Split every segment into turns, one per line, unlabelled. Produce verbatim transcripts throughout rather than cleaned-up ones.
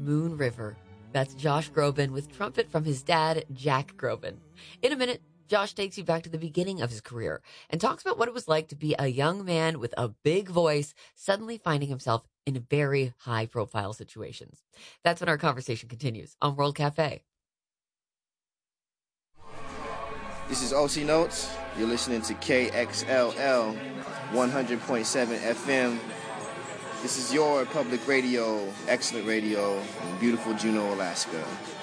Moon River. That's Josh Groban with trumpet from his dad, Jack Groban. In a minute, Josh takes you back to the beginning of his career and talks about what it was like to be a young man with a big voice suddenly finding himself in very high-profile situations. That's when our conversation continues on World Cafe.
This is O C Notes. You're listening to K X L L one hundred point seven F M. This is your public radio, excellent radio in beautiful Juneau, Alaska.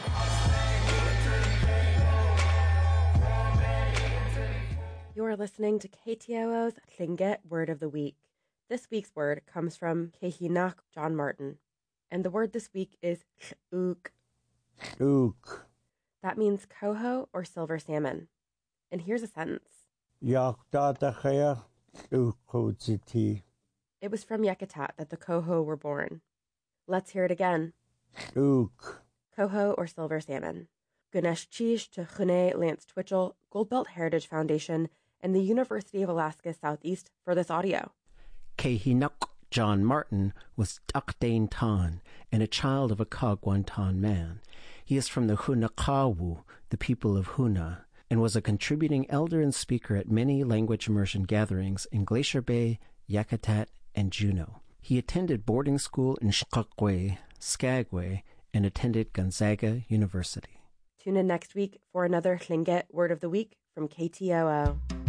You are listening to K T O O's Tlingit Word of the Week. This week's word comes from Kehinak John Martin, and the word this week is uk.
Uk.
That means coho or silver salmon. And here's a sentence.
Yakdatachaya ukojiti.
It was from Yakutat that the coho were born. Let's hear it again.
Uk.
Coho or silver salmon. Ganesh Chish to Chune Lance Twitchell, Goldbelt Heritage Foundation, and the University of Alaska Southeast for this audio.
Kehinuk John Martin was Dakdane Tan and a child of a Kagwantan man. He is from the Hunakawu, the people of Huna, and was a contributing elder and speaker at many language immersion gatherings in Glacier Bay, Yakutat, and Juneau. He attended boarding school in Skagway, Skagway, and attended Gonzaga University.
Tune in next week for another Tlingit Word of the Week from K T O O.